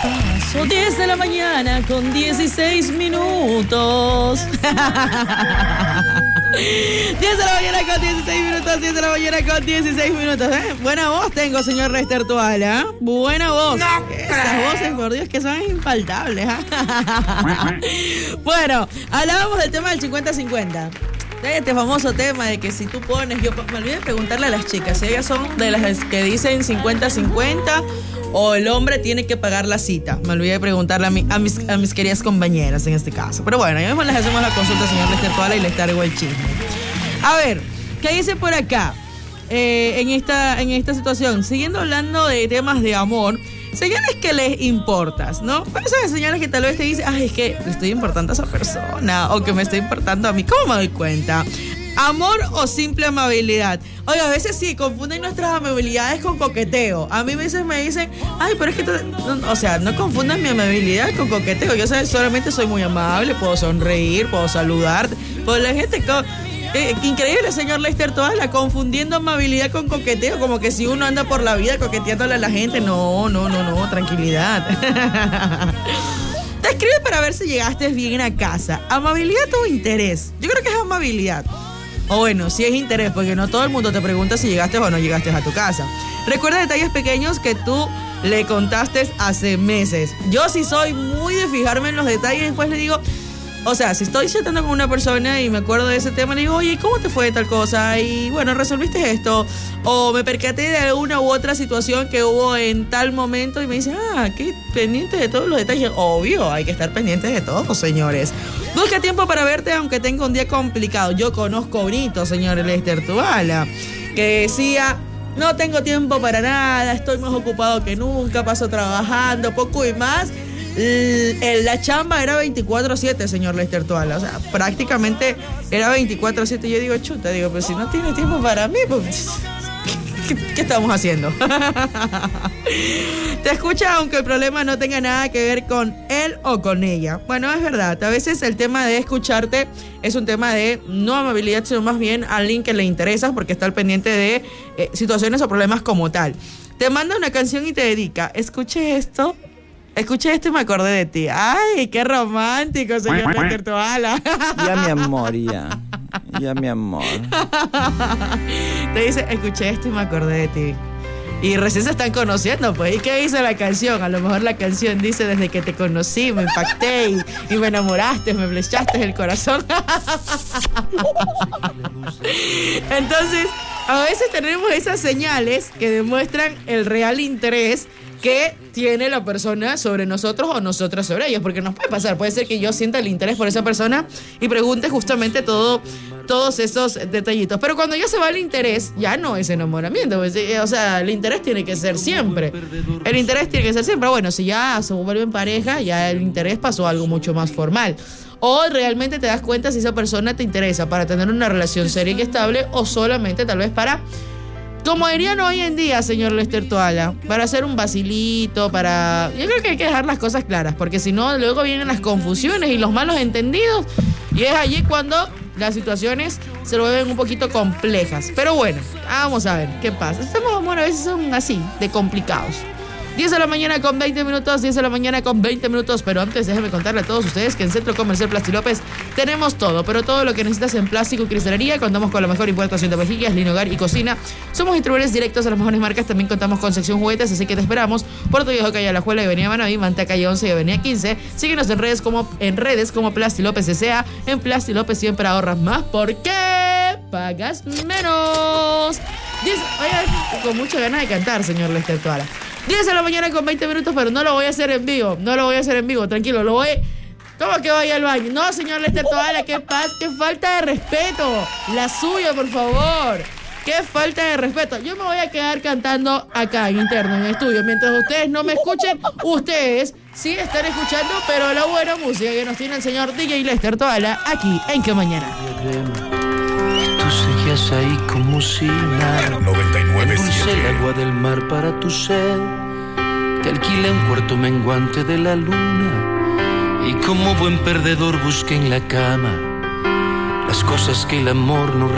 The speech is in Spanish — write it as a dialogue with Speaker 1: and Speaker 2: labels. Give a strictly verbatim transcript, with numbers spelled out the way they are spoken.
Speaker 1: paso. diez de la mañana con dieciséis minutos. diez de la mañana con dieciséis minutos, diez de la mañana con dieciséis minutos. ¿eh? Buena voz tengo, señor Lester Toala. ¿eh? Buena voz. No, esas voces, por Dios, que son infaltables. ¿eh? Bueno, hablábamos del tema del cincuenta cincuenta. Este famoso tema de que si tú pones, yo me olvidé de preguntarle a las chicas si ellas son de las que dicen cincuenta cincuenta o el hombre tiene que pagar la cita. Me olvidé de preguntarle a, mi, a, mis, a mis queridas compañeras en este caso. Pero bueno, ya mismo les hacemos la consulta, señor Lester Toala, y les traigo el chisme. A ver, ¿qué dice por acá? Eh, en, esta, en esta situación, siguiendo hablando de temas de amor, señales que les importas, ¿no? Pero esas señales que tal vez te dicen, ay, es que le estoy importando a esa persona, o que me estoy importando a mí. ¿Cómo me doy cuenta? ¿Amor o simple amabilidad? Oye, a veces sí, confunden nuestras amabilidades con coqueteo. A mí a veces me dicen, ay, pero es que, no, o sea, no confundan mi amabilidad con coqueteo. Yo solamente soy muy amable, puedo sonreír, puedo saludarte. Pues la gente... Eh, increíble, señor Lester Toala, confundiendo amabilidad con coqueteo, como que si uno anda por la vida coqueteándole a la gente. No, no, no, no, tranquilidad. Te escribe para ver si llegaste bien a casa. ¿Amabilidad o interés? Yo creo que es amabilidad. O bueno, sí es interés, porque no todo el mundo te pregunta si llegaste o no llegaste a tu casa. Recuerda detalles pequeños que tú le contaste hace meses. Yo sí soy muy de fijarme en los detalles y después le digo... O sea, si estoy chatando con una persona y me acuerdo de ese tema, le digo, oye, ¿cómo te fue tal cosa? Y bueno, ¿resolviste esto? O me percaté de alguna u otra situación que hubo en tal momento y me dice, ah, qué pendiente de todos los detalles. Obvio, hay que estar pendientes de todo, señores. Busca tiempo para verte aunque tenga un día complicado. Yo conozco bonito, señor Lester Toala, que decía... No tengo tiempo para nada, estoy más ocupado que nunca, paso trabajando, poco y más. La chamba era veinticuatro siete, señor Lester Toala. O sea, prácticamente era veinticuatro siete. Yo digo, chuta, digo, pero si no tiene tiempo para mí, pues, ¿qué, qué estamos haciendo? Te escucha aunque el problema no tenga nada que ver con él o con ella. Bueno, es verdad, a veces el tema de escucharte es un tema de no amabilidad, sino más bien a alguien que le interesa porque está al pendiente de eh, situaciones o problemas como tal. Te manda una canción y te dedica, escuche esto. Escuché esto y me acordé de ti. ¡Ay, qué romántico, señor Lester Toala!
Speaker 2: Ya, mi amor, ya. Ya, mi amor.
Speaker 1: Te dice, escuché esto y me acordé de ti. Y recién se están conociendo, pues. ¿Y qué dice la canción? A lo mejor la canción dice, desde que te conocí, me impacté y, y me enamoraste, me flechaste el corazón. Entonces, a veces tenemos esas señales que demuestran el real interés que tiene la persona sobre nosotros o nosotras sobre ellos, porque nos puede pasar, puede ser que yo sienta el interés por esa persona y pregunte justamente todo, todos esos detallitos, pero cuando ya se va el interés, ya no es enamoramiento, pues, o sea, el interés tiene que ser siempre, el interés tiene que ser siempre, bueno, si ya se vuelven pareja, ya el interés pasó a algo mucho más formal. O realmente te das cuenta si esa persona te interesa para tener una relación seria y estable o solamente tal vez para... Como dirían hoy en día, señor Lester Toala, para hacer un vacilito, para... Yo creo que hay que dejar las cosas claras, porque si no, luego vienen las confusiones y los malos entendidos, y es allí cuando las situaciones se vuelven un poquito complejas. Pero bueno, vamos a ver qué pasa. Estos amor a veces son así, de complicados. diez de la mañana con veinte minutos, diez de la mañana con veinte minutos, pero antes déjenme contarle a todos ustedes que en Centro Comercial Plastilópez tenemos todo, pero todo lo que necesitas en plástico y cristalería. Contamos con la mejor importación de vajillas, línea hogar y cocina. Somos distribuidores directos a las mejores marcas, también contamos con sección juguetes, así que te esperamos. Puerto Viejo, calle Alajuela y avenida Manaví, Manta, calle once y avenida quince. Síguenos en redes como en redes como Plastilópez S A. En Plastilópez siempre ahorras más porque pagas menos. diez, oye, con mucha ganas de cantar, señor Lester Toala. diez de la mañana con veinte minutos, pero no lo voy a hacer en vivo. No lo voy a hacer en vivo, tranquilo. Lo voy... ¿Cómo que vaya al baño? No, señor Lester Toala, qué, pa... qué falta de respeto. La suya, por favor. Qué falta de respeto. Yo me voy a quedar cantando acá, en interno, en el estudio. Mientras ustedes no me escuchen, ustedes sí están escuchando, pero la buena música que nos tiene el señor D J Lester Toala aquí en Que Mañana.
Speaker 3: Tú seguías ahí como si nada.
Speaker 4: noventa y nueve punto
Speaker 3: Endulcé
Speaker 4: siete.
Speaker 3: el agua del mar para tu sed. Te alquilé un cuarto menguante de la luna. Y como buen perdedor busqué en la cama las cosas que el amor no